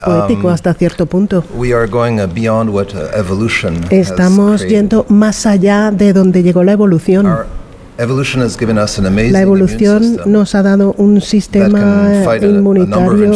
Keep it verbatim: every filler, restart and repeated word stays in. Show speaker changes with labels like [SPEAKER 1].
[SPEAKER 1] poético hasta cierto punto.
[SPEAKER 2] We are going uh, beyond what uh, evolution has
[SPEAKER 1] Estamos
[SPEAKER 2] created.
[SPEAKER 1] yendo más allá de donde llegó la evolución.
[SPEAKER 2] Our evolution has given us an amazing
[SPEAKER 1] La
[SPEAKER 2] immune
[SPEAKER 1] evolución
[SPEAKER 2] system
[SPEAKER 1] nos ha dado un
[SPEAKER 2] that
[SPEAKER 1] sistema
[SPEAKER 2] can fight a, a number of
[SPEAKER 1] inmunitario